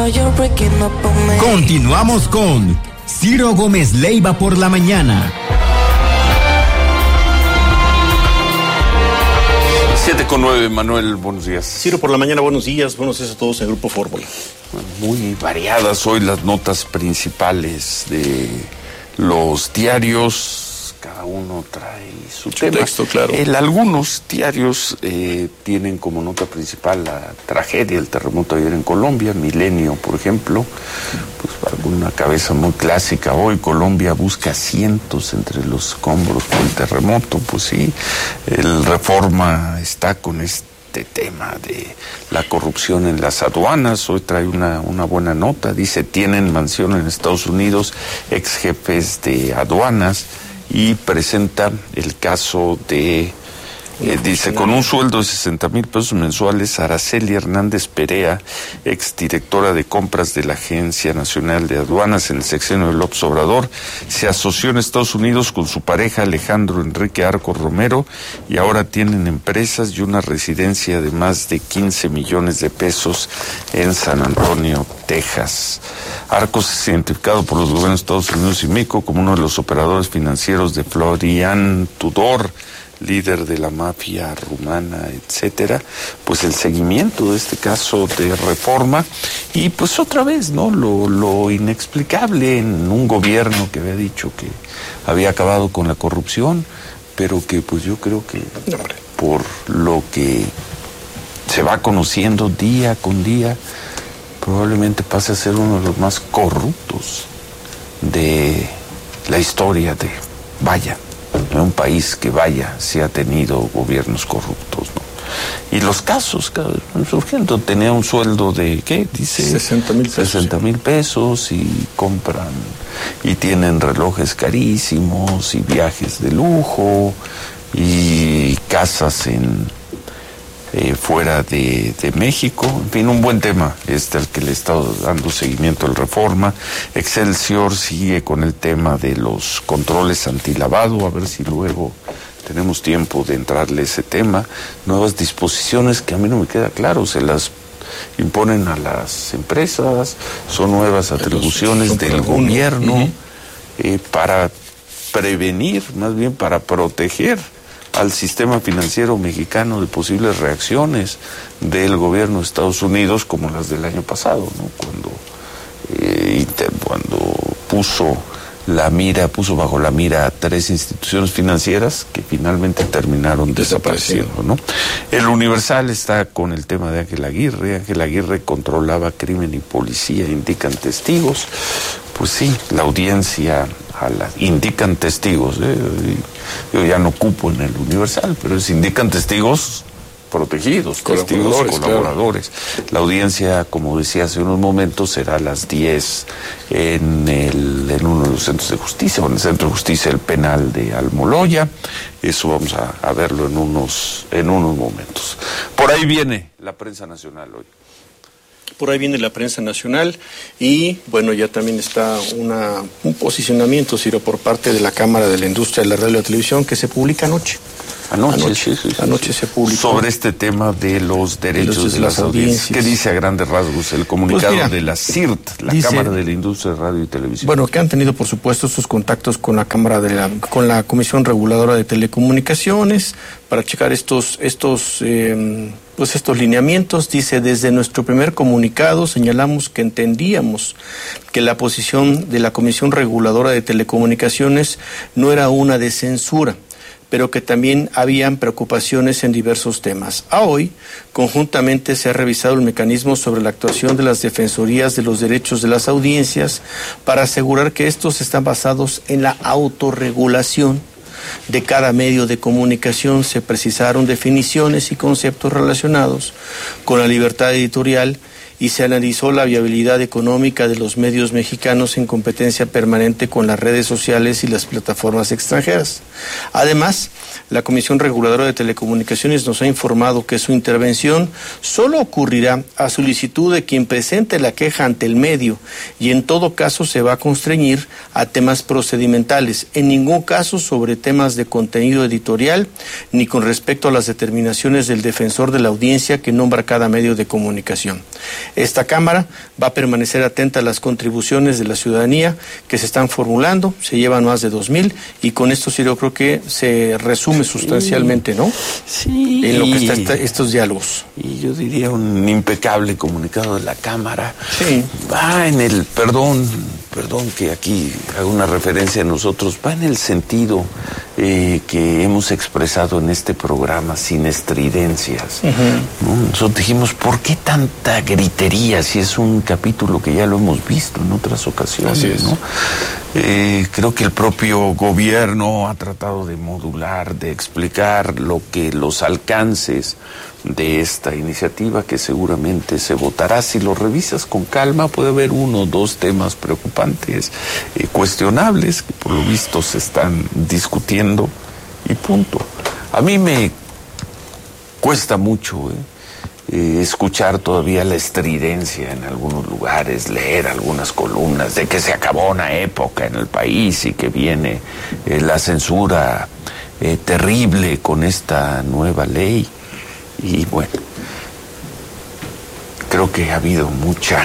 Continuamos con Ciro Gómez Leiva por la mañana. 7:09, Manuel, buenos días. Ciro por la mañana, buenos días a todos en Grupo Fórmula. Muy variadas hoy las notas principales de los diarios, cada uno trae su tema. Texto, claro. Algunos diarios tienen como nota principal la tragedia, el terremoto ayer en Colombia, Milenio, por ejemplo, pues alguna cabeza muy clásica hoy, Colombia busca cientos entre los escombros por el terremoto, pues sí, el Reforma está con este tema de la corrupción en las aduanas. Hoy trae una buena nota, dice, tienen mansión en Estados Unidos ex jefes de aduanas, y presenta el caso de, dice, con un sueldo de 60,000 pesos mensuales, Araceli Hernández Perea, exdirectora de compras de la Agencia Nacional de Aduanas en el sexenio de López Obrador, se asoció en Estados Unidos con su pareja Alejandro Enrique Arcos Romero y ahora tienen empresas y una residencia de más de 15 millones de pesos en San Antonio, Texas. Arcos es identificado por los gobiernos de Estados Unidos y México como uno de los operadores financieros de Florian Tudor, líder de la mafia rumana, etcétera. Pues el seguimiento de este caso de Reforma y pues otra vez, ¿no? Lo inexplicable en un gobierno que había dicho que había acabado con la corrupción, pero que pues yo creo que por lo que se va conociendo día con día, probablemente pase a ser uno de los más corruptos de la historia de, un país que se ha tenido gobiernos corruptos, ¿no? Y los casos cada vez van surgiendo. Tenía un sueldo de, ¿qué? Dice 60,000 pesos y compran y tienen relojes carísimos y viajes de lujo y casas fuera de México. En fin, un buen tema al que le he estado dando seguimiento al Reforma. Excelsior sigue con el tema de los controles antilavado, a ver si luego tenemos tiempo de entrarle a ese tema. Nuevas disposiciones que a mí no me queda claro, se las imponen a las empresas, son nuevas atribuciones del gobierno para prevenir, más bien para proteger al sistema financiero mexicano de posibles reacciones del gobierno de Estados Unidos como las del año pasado, ¿no? Cuando puso bajo la mira a 3 instituciones financieras que finalmente terminaron desapareciendo, ¿no? El Universal está con el tema de Ángel Aguirre. Ángel Aguirre controlaba crimen y policía, indican testigos. Pues sí, la audiencia indican testigos, yo ya no ocupo en el Universal, pero indican testigos protegidos, testigos colaboradores. Claro. La audiencia, como decía hace unos momentos, será a las 10 en uno de los centros de justicia, o en el Centro de Justicia el Penal de Almoloya. Eso vamos a verlo en unos momentos. Por ahí viene la prensa nacional hoy. Por ahí viene la prensa nacional y, bueno, ya también está un posicionamiento, Ciro, por parte de la Cámara de la Industria de la Radio y la Televisión que se publica anoche. Anoche se publicó. Sobre este tema de los derechos de las audiencias. ¿Qué dice a grandes rasgos el comunicado de la CIRT, la Cámara de la Industria de Radio y Televisión? Bueno, que han tenido, por supuesto, sus contactos con la con la Comisión Reguladora de Telecomunicaciones para checar estos lineamientos. Dice, desde nuestro primer comunicado señalamos que entendíamos que la posición de la Comisión Reguladora de Telecomunicaciones no era una de censura, pero que también habían preocupaciones en diversos temas. A hoy, conjuntamente se ha revisado el mecanismo sobre la actuación de las defensorías de los derechos de las audiencias para asegurar que estos están basados en la autorregulación de cada medio de comunicación. Se precisaron definiciones y conceptos relacionados con la libertad editorial y se analizó la viabilidad económica de los medios mexicanos en competencia permanente con las redes sociales y las plataformas extranjeras. Además, la Comisión Reguladora de Telecomunicaciones nos ha informado que su intervención solo ocurrirá a solicitud de quien presente la queja ante el medio y en todo caso se va a constreñir a temas procedimentales, en ningún caso sobre temas de contenido editorial ni con respecto a las determinaciones del defensor de la audiencia que nombra cada medio de comunicación. Esta Cámara va a permanecer atenta a las contribuciones de la ciudadanía que se están formulando, se llevan más de 2,000, y con esto sí yo creo que se resume sustancialmente, ¿no? Sí. En lo que está estos diálogos. Y yo diría un impecable comunicado de la Cámara. Sí. Va en el, perdón que aquí haga una referencia a nosotros, va en el sentido que hemos expresado en este programa, sin estridencias. ¿No? Nosotros dijimos, ¿por qué tanta gritería si es un capítulo que ya lo hemos visto en otras ocasiones? Así es. ¿No? Creo que el propio gobierno ha tratado de modular, de explicar los alcances de esta iniciativa, que seguramente se votará. Si lo revisas con calma, puede haber 1 o 2 temas preocupantes, cuestionables, que por lo visto se están discutiendo, y punto. A mí me cuesta mucho escuchar todavía la estridencia en algunos lugares, leer algunas columnas de que se acabó una época en el país y que viene la censura terrible con esta nueva ley. Y bueno, creo que ha habido mucha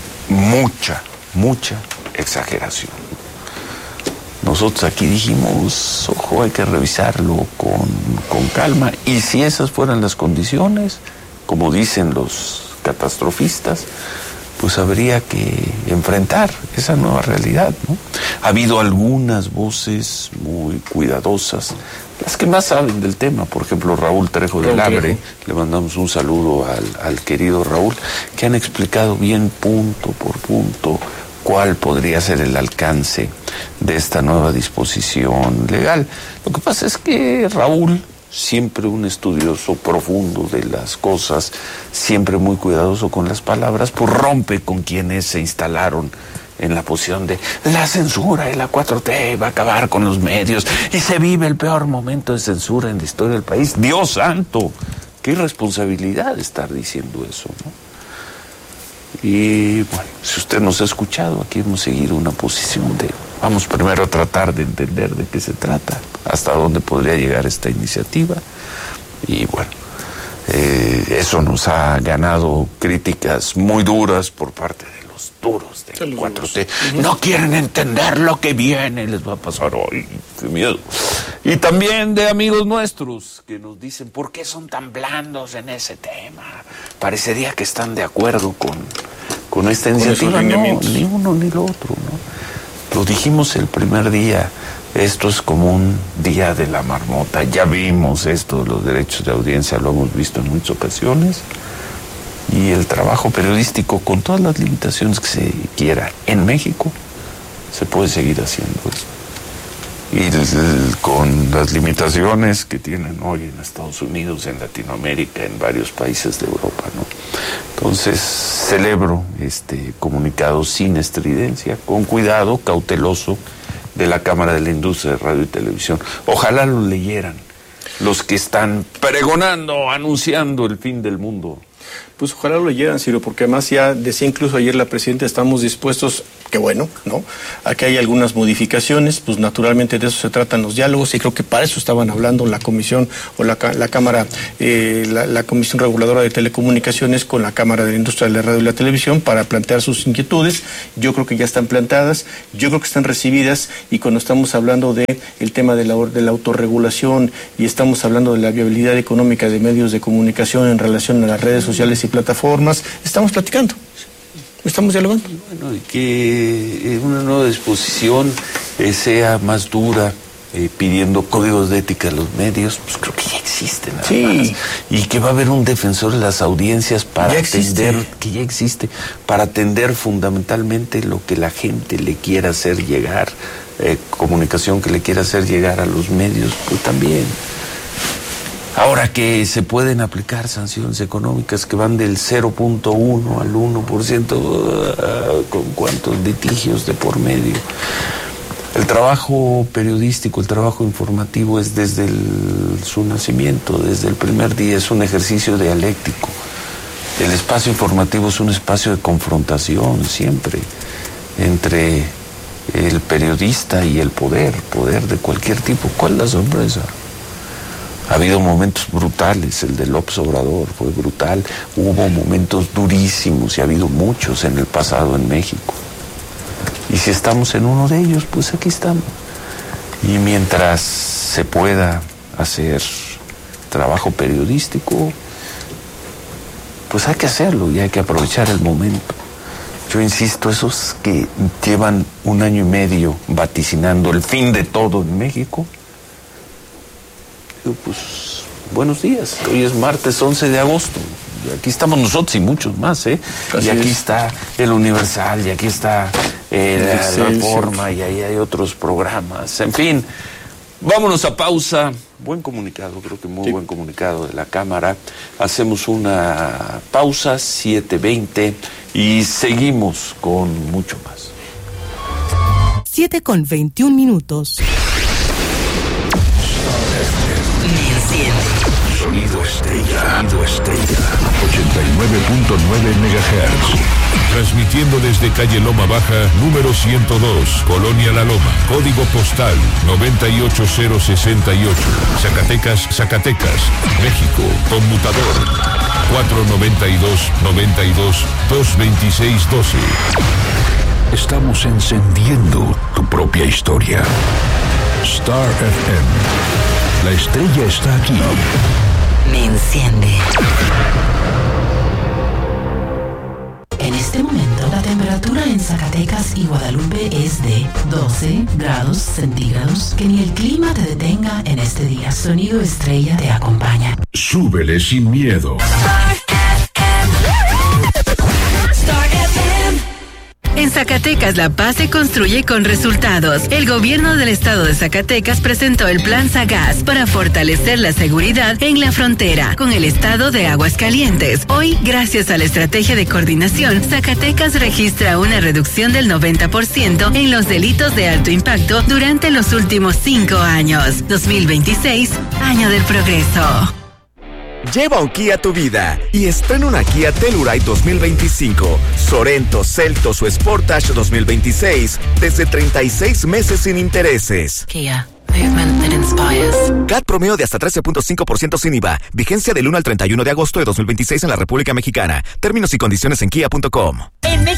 exageración. Nosotros aquí dijimos, ojo, hay que revisarlo con calma, y si esas fueran las condiciones, como dicen los catastrofistas, pues habría que enfrentar esa nueva realidad, ¿no? Ha habido algunas voces muy cuidadosas, las que más saben del tema, por ejemplo Raúl Trejo del Abre, le mandamos un saludo al querido Raúl, que han explicado bien punto por punto cuál podría ser el alcance de esta nueva disposición legal. Lo que pasa es que Raúl, siempre un estudioso profundo de las cosas, siempre muy cuidadoso con las palabras, pues rompe con quienes se instalaron en la posición de la censura y la 4T va a acabar con los medios y se vive el peor momento de censura en la historia del país. Dios santo, qué irresponsabilidad estar diciendo eso, ¿no? Y bueno, si usted nos ha escuchado, aquí hemos seguido una posición de vamos primero a tratar de entender de qué se trata, hasta dónde podría llegar esta iniciativa, y bueno, eso nos ha ganado críticas muy duras por parte de los duros de 4T. No quieren entender lo que viene, les va a pasar hoy, qué miedo. Y también de amigos nuestros que nos dicen, ¿por qué son tan blandos en ese tema? Parecería que están de acuerdo con esta iniciativa. No, ni uno ni lo otro, ¿no? Lo dijimos el primer día, esto es como un día de la marmota. Ya vimos esto de los derechos de audiencia, lo hemos visto en muchas ocasiones, y el trabajo periodístico, con todas las limitaciones que se quiera en México, se puede seguir haciendo eso. Y con las limitaciones que tienen hoy en Estados Unidos, en Latinoamérica, en varios países de Europa, ¿no? Entonces celebro este comunicado sin estridencia, con cuidado, cauteloso, de la Cámara de la Industria de Radio y Televisión. Ojalá lo leyeran los que están pregonando, anunciando el fin del mundo. Pues ojalá lo leyeran, Ciro, porque además ya decía incluso ayer la presidenta, estamos dispuestos, qué bueno, ¿no?, a que haya algunas modificaciones, pues naturalmente de eso se tratan los diálogos, y creo que para eso estaban hablando la comisión o la Cámara, la Comisión Reguladora de Telecomunicaciones con la Cámara de la Industria de la Radio y la Televisión, para plantear sus inquietudes. Yo creo que ya están plantadas, yo creo que están recibidas, y cuando estamos hablando de el tema de la autorregulación y estamos hablando de la viabilidad económica de medios de comunicación en relación a las redes sociales y plataformas, estamos platicando, estamos dialogando. Bueno, y que una nueva disposición sea más dura, pidiendo códigos de ética a los medios, pues creo que ya existen. Sí. Y que va a haber un defensor de las audiencias para atender, que ya existe, para atender fundamentalmente lo que la gente le quiera hacer llegar, comunicación que le quiera hacer llegar a los medios, pues también. Ahora que se pueden aplicar sanciones económicas que van del 0.1 al 1%, con cuántos litigios de por medio. El trabajo periodístico, el trabajo informativo es desde su nacimiento, desde el primer día, es un ejercicio dialéctico. El espacio informativo es un espacio de confrontación siempre entre el periodista y el poder de cualquier tipo. ¿Cuál es la sorpresa? Ha habido momentos brutales, el de López Obrador fue brutal, hubo momentos durísimos y ha habido muchos en el pasado en México. Y si estamos en uno de ellos, pues aquí estamos. Y mientras se pueda hacer trabajo periodístico, pues hay que hacerlo y hay que aprovechar el momento. Yo insisto, esos que llevan 1 año y medio vaticinando el fin de todo en México, digo, pues buenos días, hoy es martes 11 de agosto, y aquí estamos nosotros y muchos más, y aquí está el Universal, y aquí está la Reforma, y ahí hay otros programas, en fin, vámonos a pausa. Buen comunicado, creo que muy buen comunicado de la Cámara. Hacemos una pausa, 7:20, y seguimos con mucho más. 7:21. Sonido Estrella. 89.9 MHz. Transmitiendo desde calle Loma Baja, número 102, Colonia La Loma, código postal 98068, Zacatecas, México, conmutador 492-92-226-12. Estamos encendiendo tu propia historia. Star FM. La estrella está aquí. Me enciende. En este momento, la temperatura en Zacatecas y Guadalupe es de 12 grados centígrados. Que ni el clima te detenga en este día. Sonido Estrella te acompaña. Súbele sin miedo. En Zacatecas, la paz se construye con resultados. El gobierno del estado de Zacatecas presentó el Plan Sagaz para fortalecer la seguridad en la frontera con el estado de Aguascalientes. Hoy, gracias a la estrategia de coordinación, Zacatecas registra una reducción del 90% en los delitos de alto impacto durante los últimos 5 años. 2026, año del progreso. Lleva un Kia a tu vida y estrena una Kia Telluride 2025, Sorento, Seltos o Sportage 2026 desde 36 meses sin intereses. Kia, movement that inspires. CAT promedio de hasta 13.5% sin IVA. Vigencia del 1 al 31 de agosto de 2026 en la República Mexicana. Términos y condiciones en kia.com.